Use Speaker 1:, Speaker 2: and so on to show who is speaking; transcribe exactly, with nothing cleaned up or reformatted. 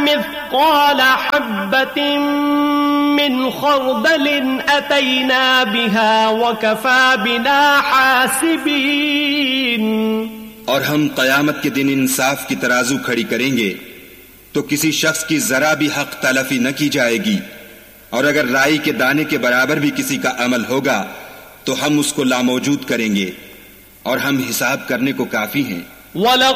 Speaker 1: मिस्क़ाल हब्बतिन मिन खर्दलिन अतैना बिहा व कफा बिना हासिबीन।
Speaker 2: और हम कयामत के दिन इंसाफ की तराजू खड़ी करेंगे तो किसी शख्स की जरा भी हक तलफी न की जाएगी, और अगर राई के दाने के बराबर भी किसी का अमल होगा तो हम उसको लामौजूद करेंगे, और हम हिसाब करने को काफी हैं।